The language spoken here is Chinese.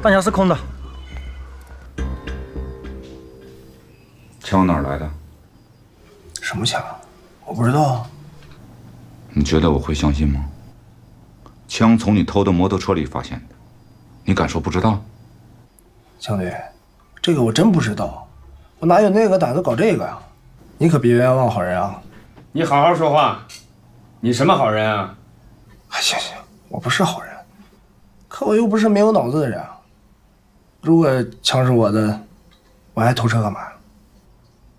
弹匣是空的。 枪哪儿来的？ 什么枪？我不知道。 你觉得我会相信吗？枪从你偷的摩托车里发现的，你敢说不知道？ 强队，这个我真不知道，我哪有那个胆子搞这个呀？你可别冤枉好人啊！ 你好好说话，你什么好人啊？ 哎，行行，我不是好人，可我又不是没有脑子的人啊。如果枪是我的，我还偷车干嘛？